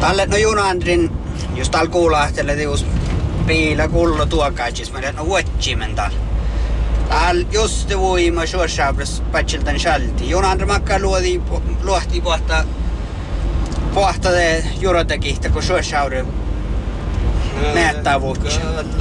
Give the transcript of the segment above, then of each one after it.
Tälle no Junandrin, jos täällä kuulahtelee tius piilä kullo tuokaitsis, mä no vuotsimen täällä. Täällä just voima suosaabras patsiltan shalti. Junandrin makka luohti pohta de jurotekihtä, kun suosaabras näyttää vuotsi.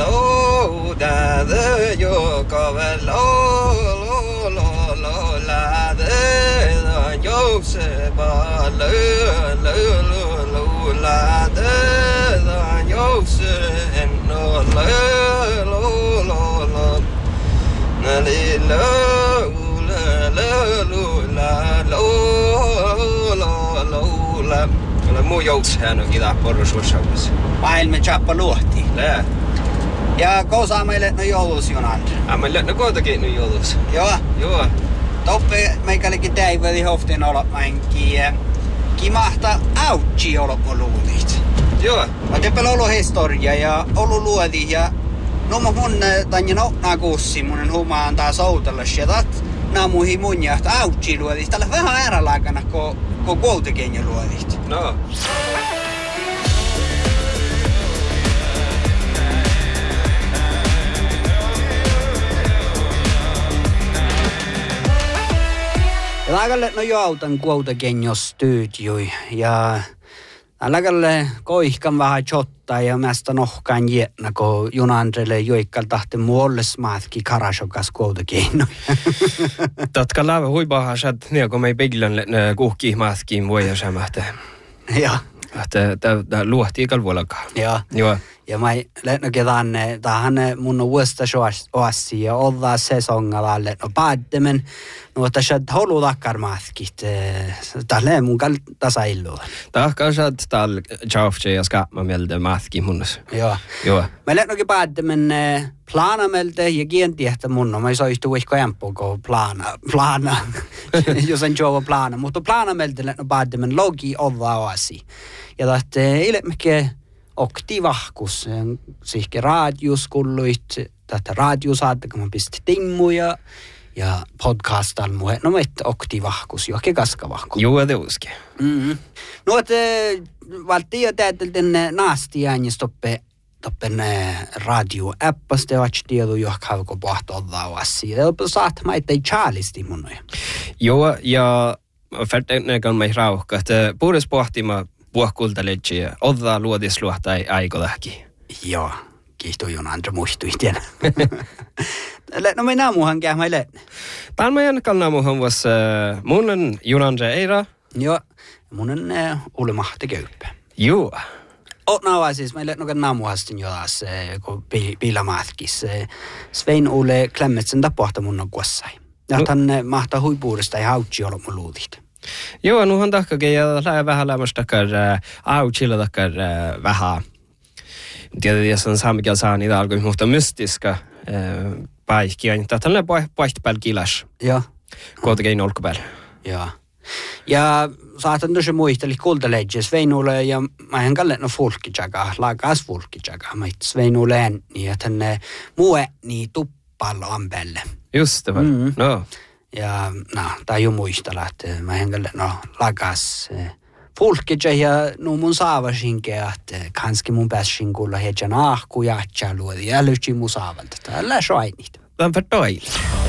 Kyllä muu joutsään on kitää porrosuosaudessa. Maailme chappa luohti. Lää. Ja kousaa meille no joulus Junandri. Meille no koitakin no joulus. Joo. Toppe meikälikin täiveli hoftin olotmainkin. Kimahta autsi olot luulit. Joo. Mä teppel ollut historia ja ollut luodi ja no mun tänne noknaa kussi mun humma antaa soutella sieltä. Naamuihin mun jahta autsi luodit. Tällä vähän äärälääkänä kun kuoltekenja luodit. No. Ja lääkälle no joutan kuoltekenjos studioi ja lääkälle koihkan vähän chottaa ja mästä nohkaan jätnä, kun Junandrelle joikkal tahti muolles maatki karasokas kuoltekenjoi. Tatka läävä huipaa saat, niin kun me ei piglan kuhki maatkiin voi ja sämähtä. Ja. Tämä luohti ikal vuolakaan. Joo. Ja mä lennäkin tähän mun uudesta oassi ja ollaan sesongalla no päättämään. No tässä holu takkar matkit. Tälle mun tasa illuun. Tahkaan saat täällä tjauftse ja skaapma mieltä matki munnas. Joo. Mä lennäkin päättämään plana mieltä ja kientiehtä mun. Mä ei saa yhtä uihko jämpua kuin plana. Jos en juova plana. Mutta plana mieltä lennäkin päättämään logi ollaan oassi. Ja tahti ilmeisesti oktivahkus. Sihke radius kulluit. Tätä radiosaatte, kun mä pistin timmuja. Ja podcastal muhe. No meitte oktivahkus, johonkin kaskavahkus. Joo, det uske. No, että valtia täytelten naasti äänis toppen radio-appasta ja vatstiedu johonkin kun pohtoillaan oassia. Ja saat mä ettei chaalisti munoja. Joo, ja färtänekään mei rauhka, että puhdas pohtima puhkultaletsi ja oddaa luodisluohta aikolähki. Joo. Kiitos Junandri muistuihtien. No me naamuhan käymään lehne. Täällä meidän naamuhan was mun on Junandri Eira. Joo. Mun on Ulle Mahti Köyppä. Joo. Otnaa siis meille nokan naamuhastin jodas kun piilamatkis. Svein Ulle Klemmetsen tapohta mun on kuossai. Ja tämän mahtaa huipuudesta ja hautsi olla mun luutit. Joo, nuhan tahkakin ja vähän lämmästä takkar autsilla takkar vähän. Tiedät, jos on saamikin saa niitä alkoi muuta mystiska paikkia, niin tällainen paihtopäällä kilas. Joo. Kuitenkin olkopäällä. Joo. Ja saatan tosi muistella kultaleidje Sveinulle ja mä en kalle no folkitjaga, laakas folkitjaga. Mä it Sveinulle ääni, että ne muu niin tuppalla ampelle. Just det var. No. Ja tää jo muistella, että mä en kalle no laakas folkitja ja no mun saavasinke, että kanski mun pääsin kuulla heidän ahku ja luodi ja lyhtsi mun saavalta. Tällä soinit. Tämä on toilla.